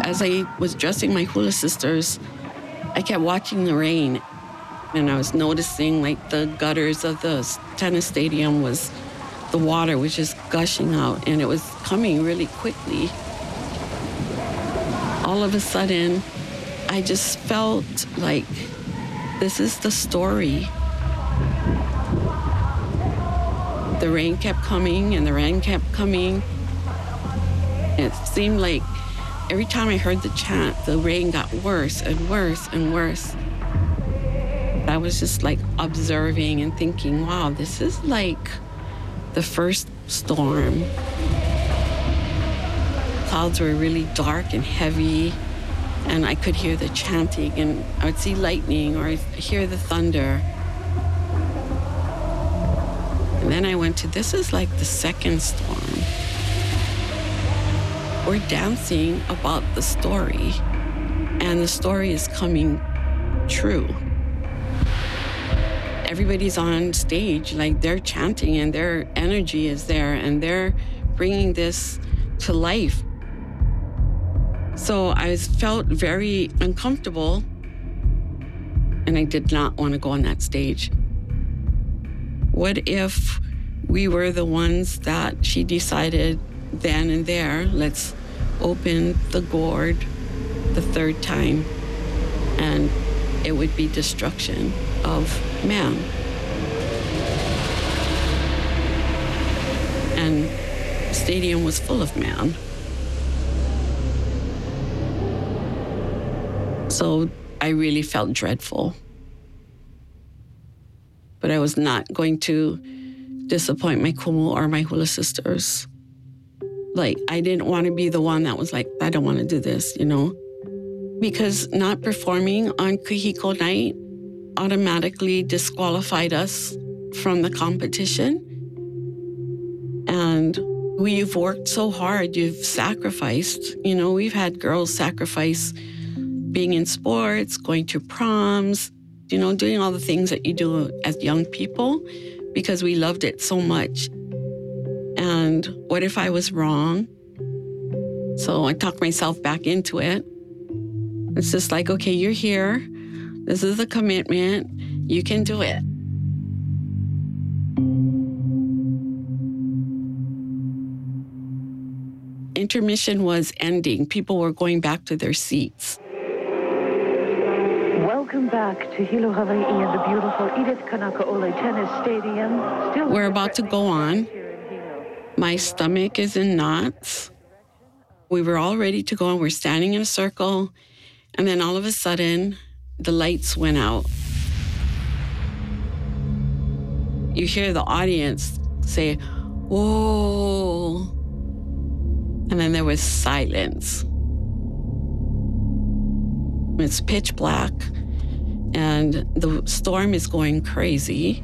As I was dressing my hula sisters, I kept watching the rain, and I was noticing like the gutters of the tennis stadium the water was just gushing out, and it was coming really quickly. All of a sudden, I just felt like this is the story. The rain kept coming and the rain kept coming. It seemed like every time I heard the chant, the rain got worse and worse and worse. I was just like observing and thinking, wow, this is like the first storm. Clouds were really dark and heavy, and I could hear the chanting, and I would see lightning or I'd hear the thunder. And then I went to, this is like the second storm. We're dancing about the story, and the story is coming true. Everybody's on stage, like they're chanting and their energy is there and they're bringing this to life. So I felt very uncomfortable, and I did not want to go on that stage. What if we were the ones that she decided then and there, let's open the gourd the third time, and it would be destruction of man. And the stadium was full of man. So I really felt dreadful. But I was not going to disappoint my kumu or my hula sisters. Like, I didn't want to be the one that was like, I don't want to do this, you know? Because not performing on Kahiko night automatically disqualified us from the competition. And we've worked so hard, you've sacrificed. You know, we've had girls sacrifice being in sports, going to proms, you know, doing all the things that you do as young people because we loved it so much. And what if I was wrong? So I talked myself back into it. It's just like, okay, you're here. This is the commitment. You can do it. Intermission was ending. People were going back to their seats. Welcome back to Hilo, Hawaii and the beautiful Edith Kanakaole Tennis Stadium. We're about to go on. My stomach is in knots. We were all ready to go, and we're standing in a circle. And then all of a sudden, the lights went out. You hear the audience say, whoa. And then there was silence. It's pitch black, and the storm is going crazy.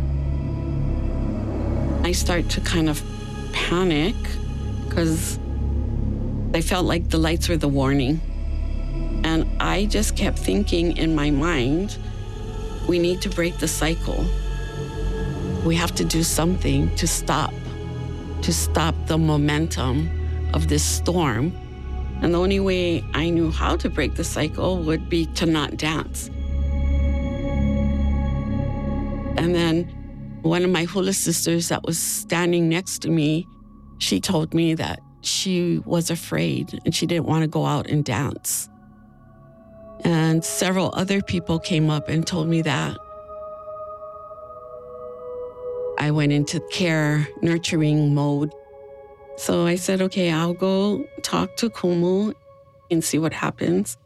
I start to kind of panic because I felt like the lights were the warning. And I just kept thinking in my mind, we need to break the cycle. We have to do something to stop the momentum of this storm. And the only way I knew how to break the cycle would be to not dance. And then one of my hula sisters that was standing next to me, she told me that she was afraid and she didn't want to go out and dance. And several other people came up and told me that. I went into care, nurturing mode. So I said, okay, I'll go talk to Kumu and see what happens.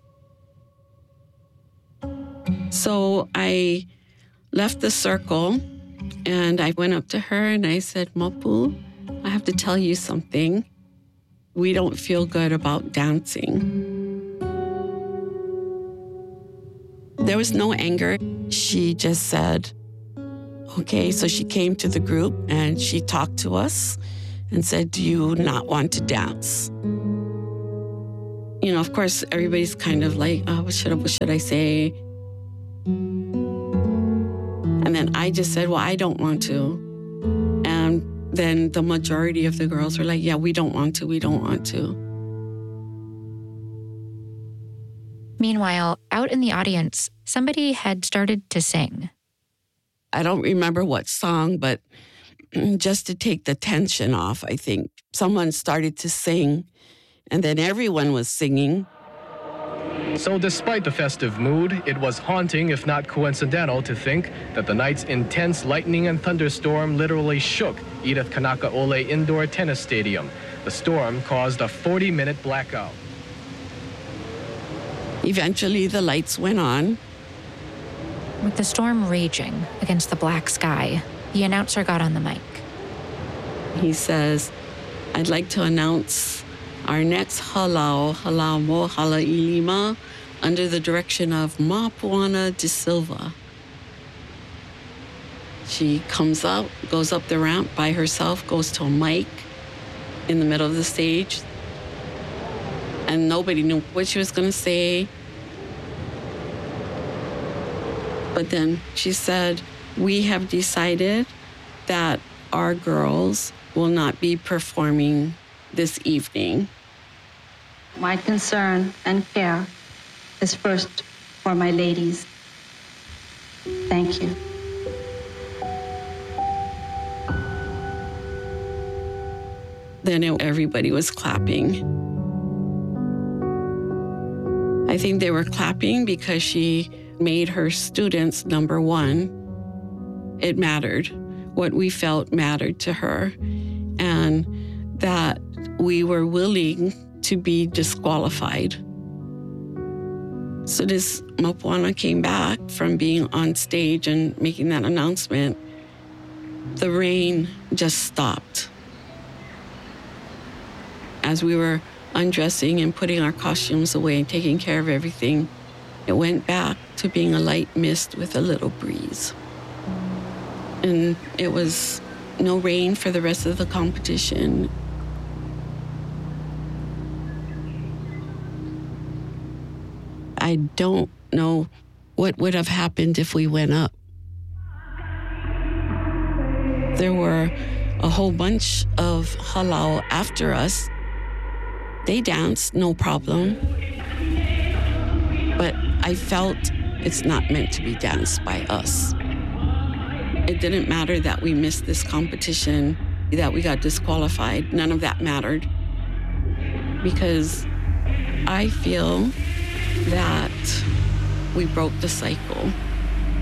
So I left the circle and I went up to her and I said, Mopu, I have to tell you something. We don't feel good about dancing. There was no anger. She just said, okay. So she came to the group and she talked to us and said, do you not want to dance? You know, of course, everybody's kind of like, oh, what should I say? And then I just said, well, I don't want to. And then the majority of the girls were like, yeah, we don't want to. Meanwhile, out in the audience, somebody had started to sing. I don't remember what song, but just to take the tension off, I think someone started to sing, and then everyone was singing. So despite the festive mood, it was haunting, if not coincidental, to think that the night's intense lightning and thunderstorm literally shook Edith Kanaka Ole Indoor Tennis Stadium. The storm caused a 40-minute blackout. Eventually, the lights went on. With the storm raging against the black sky, the announcer got on the mic. He says, "I'd like to announce our next halau mo halailima under the direction of Mapuana de Silva." She comes out, goes up the ramp by herself, goes to a mic in the middle of the stage, and nobody knew what she was going to say. But then she said, "We have decided that our girls will not be performing this evening. My concern and care is first for my ladies. Thank you." Then everybody was clapping. I think they were clapping because she made her students number one. It mattered. What we felt mattered to her, and that we were willing to be disqualified. So this Mapuana came back from being on stage and making that announcement. The rain just stopped. As we were undressing and putting our costumes away and taking care of everything, it went back to being a light mist with a little breeze. And it was no rain for the rest of the competition. I don't know what would have happened if we went up. There were a whole bunch of halau after us. They danced, no problem. But I felt it's not meant to be danced by us. It didn't matter that we missed this competition, that we got disqualified. None of that mattered. Because I feel that we broke the cycle.